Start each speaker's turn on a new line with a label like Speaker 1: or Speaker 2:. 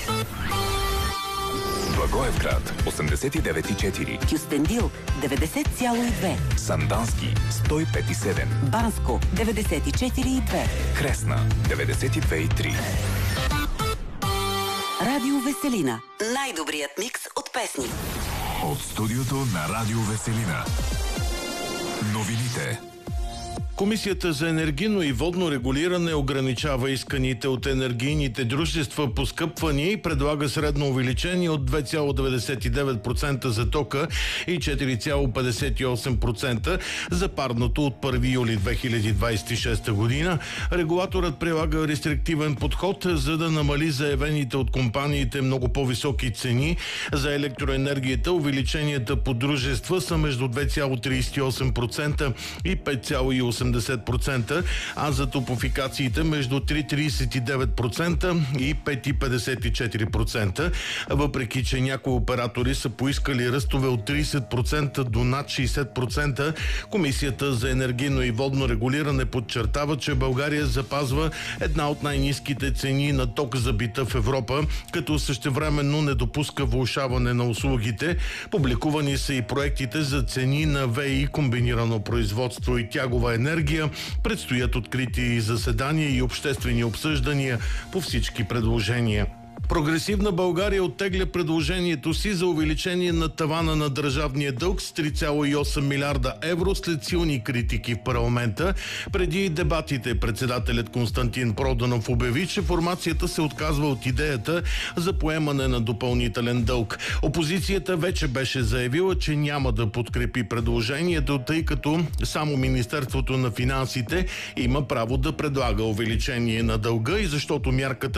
Speaker 1: Благоевград 89,4,
Speaker 2: Кюстендил 90,2,
Speaker 1: Сандански 105,7,
Speaker 2: Банско 94,2,
Speaker 1: Кресна 92,3.
Speaker 2: Радио Веселина. Най-добрият микс от песни.
Speaker 1: От студиото на Радио Веселина. Новините.
Speaker 3: Комисията за енергийно и водно регулиране ограничава исканите от енергийните дружества поскъпвания и предлага средно увеличение от 2,99% за тока и 4,58% за парното от 1 юли 2026 година. Регулаторът прилага рестриктивен подход, за да намали заявените от компаниите много по-високи цени. За електроенергията увеличенията по дружества са между 2,38% и 5,80%, а за топофикациите между 3,39% и 5,54%. Въпреки че някои оператори са поискали ръстове от 30% до над 60%, Комисията за енергийно и водно регулиране подчертава, че България запазва една от най-ниските цени на ток за бита в Европа, като същевременно не допуска влошаване на услугите. Публикувани са и проектите за цени на ВИ, комбинирано производство и тягова енергия. Предстоят открити заседания и обществени обсъждания по всички предложения. Прогресивна България оттегля предложението си за увеличение на тавана на държавния дълг с 3,8 милиарда евро след силни критики в парламента. Преди дебатите председателят Константин Проданов обяви, че формацията се отказва от идеята за поемане на допълнителен дълг. Опозицията вече беше заявила, че няма да подкрепи предложението, тъй като само Министерството на финансите има право да предлага увеличение на дълга и защото мярката